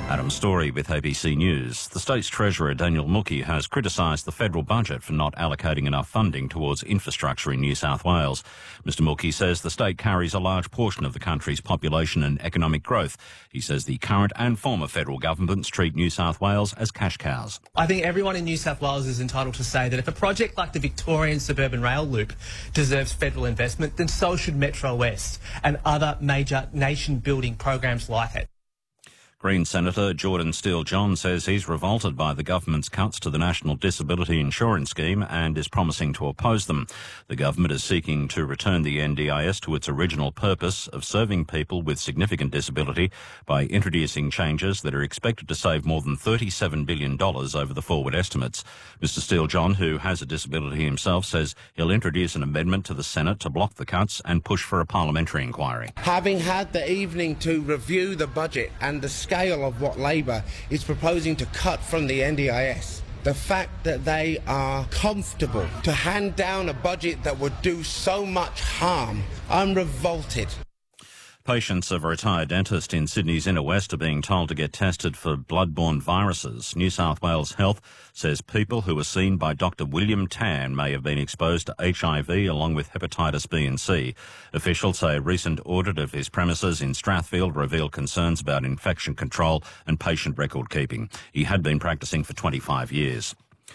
Adam Story with ABC News. The state's Treasurer Daniel Mookhey has criticised the federal budget for not allocating enough funding towards infrastructure in New South Wales. Mr Mookhey says the state carries a large portion of the country's population and economic growth. He says the current and former federal governments treat New South Wales as cash cows. I think everyone in New South Wales is entitled to say that if a project like the Victorian Suburban Rail Loop deserves federal investment, then so should Metro West and other major nation-building programs like it. Green Senator Jordan Steele-John says he's revolted by the government's cuts to the National Disability Insurance Scheme and is promising to oppose them. The government is seeking to return the NDIS to its original purpose of serving people with significant disability by introducing changes that are expected to save more than $37 billion over the forward estimates. Mr Steele-John, who has a disability himself, says he'll introduce an amendment to the Senate to block the cuts and push for a parliamentary inquiry. Having had the evening to review the budget and the scale of what Labor is proposing to cut from the NDIS, the fact that they are comfortable to hand down a budget that would do so much harm, I'm revolted. Patients of a retired dentist in Sydney's inner west are being told to get tested for blood-borne viruses. New South Wales Health says people who were seen by Dr William Tan may have been exposed to HIV along with hepatitis B and C. Officials say a recent audit of his premises in Strathfield revealed concerns about infection control and patient record keeping. He had been practising for 25 years.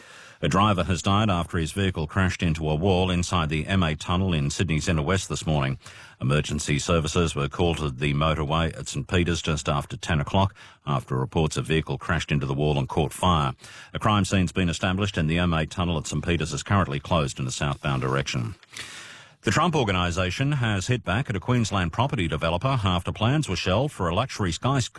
A driver has died after his vehicle crashed into a wall inside the M8 tunnel in Sydney's inner west this morning. Emergency services were called to the motorway at St Peters just after 10 o'clock after reports a vehicle crashed into the wall and caught fire. A crime scene's been established and the M8 tunnel at St Peters is currently closed in a southbound direction. The Trump Organisation has hit back at a Queensland property developer after plans were shelved for a luxury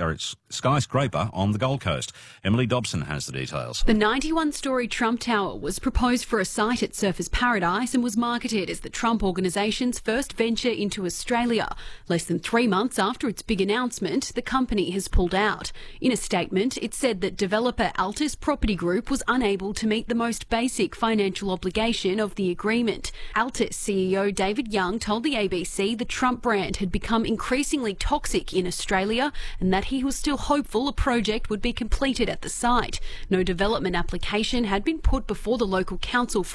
skyscraper on the Gold Coast. Emily Dobson has the details. The 91-storey Trump Tower was proposed for a site at Surfers Paradise and was marketed as the Trump Organisation's first venture into Australia. Less than 3 months after its big announcement, the company has pulled out. In a statement, it said that developer Altus Property Group was unable to meet the most basic financial obligation of the agreement. Altus CEO David Young told the ABC the Trump brand had become increasingly toxic in Australia and that he was still hopeful a project would be completed at the site. No development application had been put before the local council